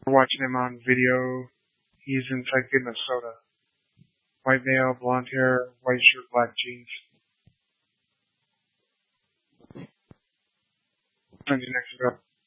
watching him on video. He's in Cycling, Minnesota. White male, blonde hair, white shirt, black jeans. Send you next video.